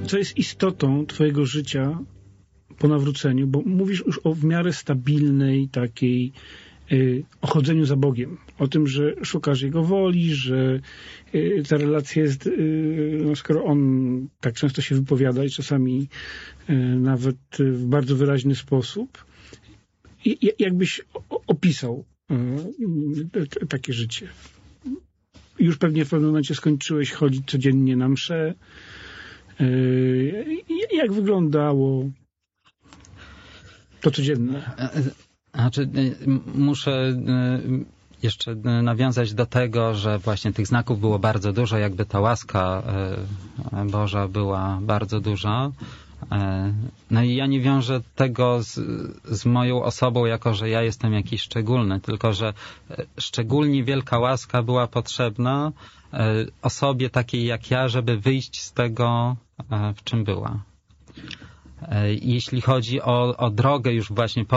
co jest istotą twojego życia po nawróceniu? Bo mówisz już o w miarę stabilnej takiej o chodzeniu za Bogiem. O tym, że szukasz Jego woli, że ta relacja jest, no skoro On tak często się wypowiada i czasami nawet w bardzo wyraźny sposób. Jakbyś opisał takie życie? Już pewnie w pewnym momencie skończyłeś chodzić codziennie na mszę. Jak wyglądało to codzienne? Znaczy, muszę jeszcze nawiązać do tego, że właśnie tych znaków było bardzo dużo, jakby ta łaska Boża była bardzo duża. No i ja nie wiążę tego z moją osobą, jako że ja jestem jakiś szczególny, tylko że szczególnie wielka łaska była potrzebna osobie takiej jak ja, żeby wyjść z tego, w czym była. Jeśli chodzi o drogę już właśnie